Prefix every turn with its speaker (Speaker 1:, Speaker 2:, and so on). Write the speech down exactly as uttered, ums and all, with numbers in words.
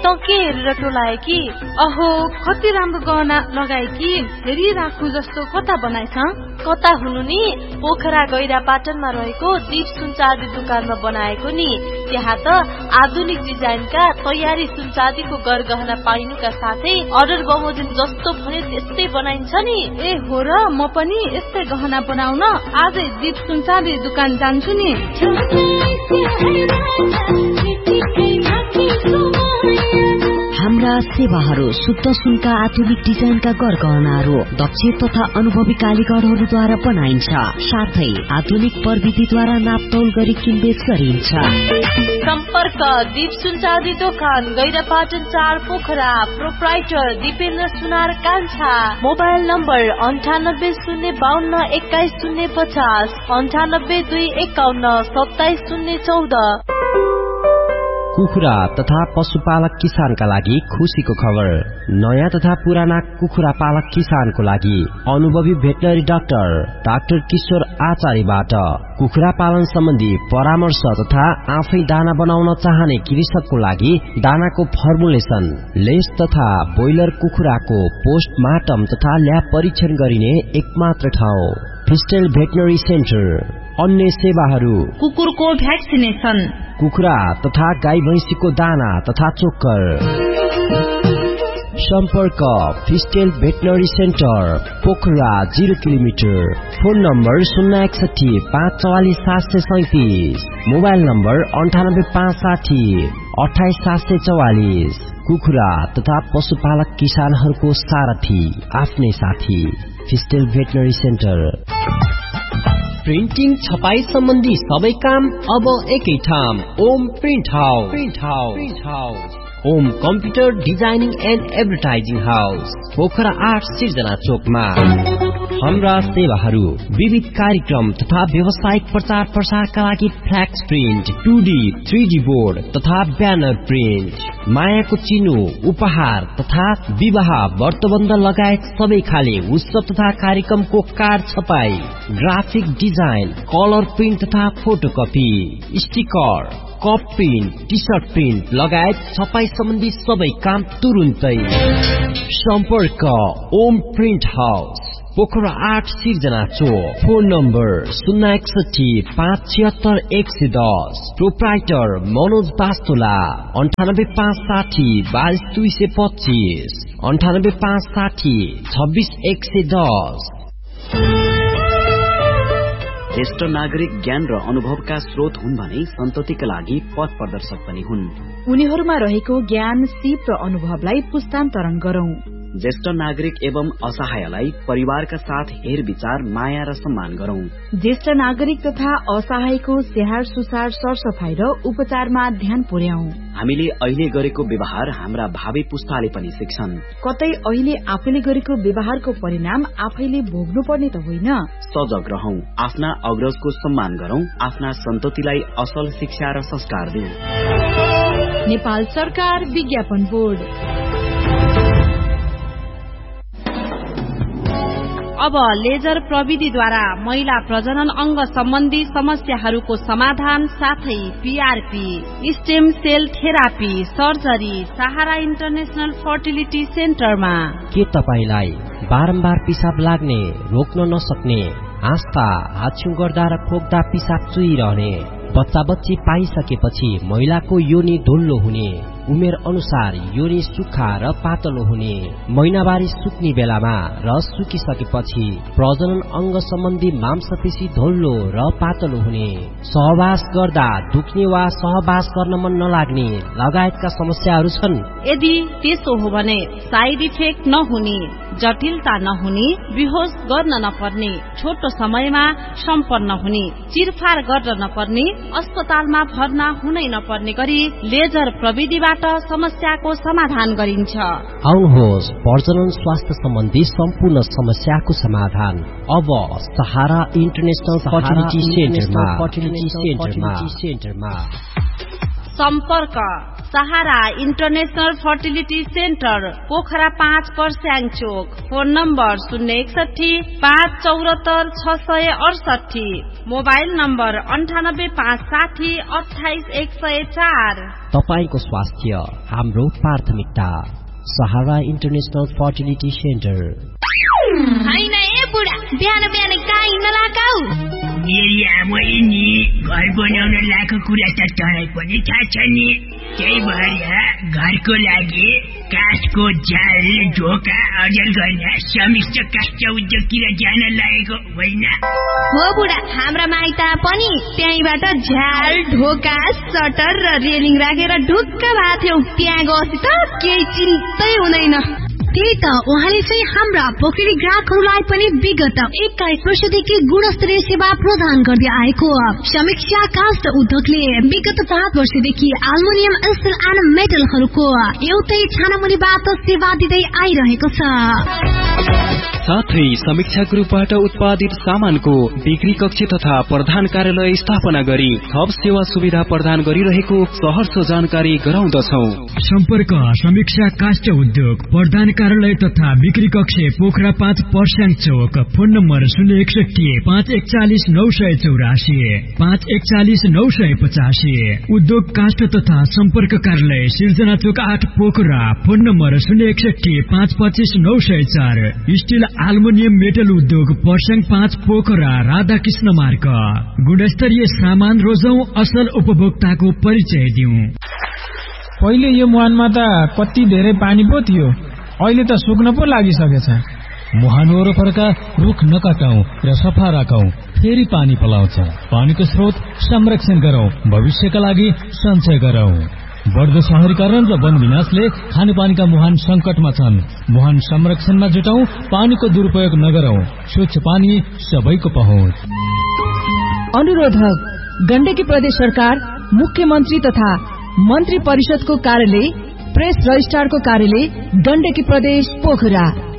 Speaker 1: के हेरेर टोलाए कि
Speaker 2: अहो कति राम्रो गहना लगाए कि हेरी राखु जस्तो कता बनाइछ
Speaker 1: कता हुनु नि पोखरा गैरा पाटनमा रहेको दीप सुनचाँदी दुकानमा बनाएको नि त्यहाँ त आधुनिक डिजाइनका तयारी सुनचाँदीको गरगहना पाइनुका साथै अर्डर बमोजिम जस्तो भने त्यस्तै बनाइन्छ नि
Speaker 2: ए हो र म पनि यस्तै गहना बनाउन आजै दीप सुनचाँदी दुकान जान्छु नि
Speaker 3: हाम्रा सेवाहरू शुद्ध सुनका आधुनिक डिजाइनका गरगहनाहरू दक्ष तथा अनुभवी कारीगरहरूद्वारा बनाइन्छ साथै आधुनिक प्रविधिद्वारा नापतोल गरी किनबेच गरिन्छ
Speaker 1: सम्पर्क दीप सुनचाँदी दोकान गैरापाटन चार पोखरा प्रोप्राइटर दीपेन्द्र सुनार कान्छा मोबाइल नम्बर अन्ठानब्बे शून्य बाहन्न एक्काइस शून्य पचास अन्ठानब्बे दुई एकाउन्न सत्ताइस शून्य चौध
Speaker 4: कुखुरा तथा पशुपालक किसानका लागि खुशीको खबर नयाँ तथा पुराना कुखुरा पालक किसानको लागि अनुभवी भेटनरी डाक्टर डाक्टर किशोर आचार्यबाट कुखुरा पालन सम्बन्धी परामर्श तथा आफै दाना बनाउन चाहने कृषकको लागि दानाको फर्मुलेसन लेस तथा ब्रोइलर कुखुराको पोस्टमार्टम तथा ल्याब परीक्षण गरिने एकमात्र ठाउँ फिस्टेल भेटनरी सेन्टर अन्य सेवाहरू
Speaker 2: कुकुरको भ्याक्सिनेसन
Speaker 4: कुखुरा तथा गाई भैंसीको दाना तथा चोक्कर सम्पर्क फिस्टेल veterinary centre Pokhara zero kilometre phone number शून्य एकसठी पाँच चौवालिस सात सय सैतिस मोबाइल नम्बर अन्ठानब्बे पाँच साठी अठाइस सात सय चौवालिस कुखुरा तथा पशुपालक किसानहरूको सारथी आफ्नै साथी फिस्टेल भेटनरी सेन्टर प्रिन्टिङ छपाई सम्बन्धी सबै काम अब एकै ठाउँ Om print house print house Om computer designing and advertising house Pokhara आठ सिर्जना चोकमा हाम्रा सेवाहरू विविध कार्यक्रम तथा व्यावसायिक प्रचार प्रसारका लागि फ्ल्याक्स print two D three D board तथा ब्यानर प्रिन्ट मायाको चिनो उपहार तथा विवाह व्रतबन्ध लगायत सबै खाले उत्सव तथा कार्यक्रमको कार्ड छपाई ग्राफिक डिजाइन कलर प्रिन्ट तथा photocopy sticker cup print T short print लगायत छपाई सम्बन्धी सबै काम तुरुन्तै सम्पर्क ओम प्रिन्ट हाउस पोखरा आठ सिर्जना चोक फोन नम्बर शून्य एकसठी पाँच छिहत्तर एक सय दस प्रोप्राइटर मनोज बास्तोला अन्ठानब्बे पाँच साठी बाइस दुई सय पच्चीस अन्ठानब्बे पाँच साठी छब्बीस एक सय दस
Speaker 5: ज्येष्ठ नागरिक ज्ञान र अनुभवका स्रोत हुन् भने सन्ततिका लागि पथ प्रदर्शक पनि हुन्
Speaker 6: उनीहरूमा रहेको ज्ञान सिप र अनुभवलाई पुस्तान्तरण गरौं
Speaker 5: ज्येष्ठ नागरिक एवं असहायलाई परिवारका साथ हेर विचार माया र सम्मान गरौं
Speaker 6: ज्येष्ठ नागरिक तथा असहायको स्याहार सुसार सरसफाई र उपचारमा ध्यान पुर्याऊ
Speaker 5: हामीले अहिले गरेको व्यवहार हाम्रा भावी पुस्ताले पनि सिक्छन्
Speaker 6: कतै अहिले आफैले गरेको व्यवहारको परिणाम आफैले भोग्नु पर्ने त होइन
Speaker 5: सजग रहौं आफ्ना अग्रजको सम्मान गरौं आफ्ना सन्ततिलाई असल शिक्षा र संस्कार दिउँ
Speaker 6: नेपाल सरकार विज्ञापन बोर्ड
Speaker 2: अब लेजर प्रविधिद्वारा महिला प्रजनन अंग सम्बन्धी समस्याहरूको समाधान साथै PRP stem sale therapy surgery सहारा इन्टरनेशनल फर्टिलिटी सेन्टरमा
Speaker 4: के तपाईलाई बारम्बार पिसाब लाग्ने रोक्न नसक्ने आस्था हाच्छिउँ गर्दा र खोक्दा पिसाब चुइरहने बच्चा बच्ची पाइसकेपछि महिलाको योनि ढुल्लो हुने उमेर अनुसार योनि सुक्खा र पातलो हुने महिनावारी सुक्ने बेलामा र सुकिसकेपछि प्रजनन अंग सम्बन्धी मांसपेशी ढोल्लो र पातलो हुने सहवास गर्दा दुख्ने वा सहवास गर्न मन नलाग्ने लगायतका समस्याहरू छन्
Speaker 2: यदि त्यसो हो भने साइड इफेक्ट नहुने जटिलता नहुने बेहोस गर्न नपर्ने छोटो समयमा सम्पन्न हुने चिरफार गर्न नपर्ने अस्पतालमा भर्ना हुनै नपर्ने गरी लेजर प्रविधिबाट समस्याको समाधान गरिन्छ
Speaker 4: आउनुहोस् प्रजनन स्वास्थ्य सम्बन्धी सम्पूर्ण समस्याको समाधान अब सहारा इन्टरनेशनल फर्टिलिटी सेन्टरमा
Speaker 2: सम्पर्क सहारा इन्टरनेशनल फर्टिलिटी सेन्टर पोखरा पाँच पर्स्याङ चोक। फोन नम्बर शून्य एकसठी पाँच चौरात्तर छ सय अडसठी। मोबाइल नम्बर अन्ठानब्बे पाँच साठी अठाइस एक सय चार।
Speaker 4: तपाईको स्वास्थ्य हाम्रो प्राथमिकता। सहारा इन्टरनेशनल फर्टिलिटी सेन्टर।
Speaker 7: हैन ए बुढा, बिहान बिहान काहीँ नलाकाउ।
Speaker 8: मेरी आमै नि घर बनाउन लाएको कुरा त तँलाई पनि थाहा छ नि। त्यही भएर घरको लागि काठको जाल ढोका अजर गर्न समिष्ट काष्ठ उद्योगतिर जान लागेको होइन
Speaker 7: हो बुढा। हाम्रा माइत पनि त्यहीबाट झ्याल ढोका सटर र रेलिङ राखेर ढुक्क भएको थियौ। त्यहाँ गएपछि त केही चिन्तै हुँदैन।
Speaker 9: त्यही त उहाँले चाहिँ हाम्रा पोखरी ग्राहकहरूलाई पनि विगत एक्काइस वर्षदेखि गुणस्तरीय सेवा प्रदान गर्दै आएको समीक्षा काष्ठ उद्योगले विगत पाँच वर्षदेखि एल्युमिनियम स्टिल एन्ड मेटलहरूको एउटै छानामुनिबाट सेवा दिँदै आइरहेको छ।
Speaker 10: साथै समीक्षा ग्रुपबाट उत्पादित सामानको बिक्री कक्ष तथा प्रधान कार्यालय स्थापना गरी थप सेवा सुविधा प्रदान गरिरहेको सहर्ष जानकारी गराउँदछौ।
Speaker 11: सम्पर्क समीक्षा काष्ठ उद्योग प्रधान कार्यालय तथा बिक्री कक्ष पोखरा पाँच पर्स्याङ चौक। फोन नम्बर शून्य एकसठी पाँच एकचालिस नौ सय चौरासी पाँच एकचालिस नौ सय पचासी। उद्योग काष्ठ तथा सम्पर्क कार्यालय सिर्जना चोक आठ पोखरा। फोन नम्बर शून्य एकसठी पाँच पच्चिस नौ सय चार। स्टिल एल्युमिनियम मेटल उद्योग पर्स्याङ पाँच पोखरा राधाकृष्ण मार्ग। गुणस्तरीय सामान रोजौं, असल उपभोक्ताको परिचय दिउँ।
Speaker 12: पहिले यो मुहानमा त कति धेरै पानी पो थियो, अहिले त सुक्न पो लागिसकेछ।
Speaker 13: मुहान वरपरका रुख नकाटौं र सफा राखौं, फेरि पानी पलाउँछ। पानीको स्रोत संरक्षण गरौं, भविष्यका लागि सञ्चय गरौं। बढ्दो शहरीकरण र वन विनाशले खानेपानीका मुहान संकटमा छन्। मुहान संरक्षणमा जुटौं, पानीको दुरुपयोग नगरौं। स्वच्छ पानी सबैको पहुँच।
Speaker 14: अनुरोधक गण्डकी प्रदेश सरकार, मुख्यमन्त्री तथा मन्त्री परिषदको कार्यालय, प्रेस रजिस्ट्रारको कार्यालय, गण्डकी प्रदेश पोखरा।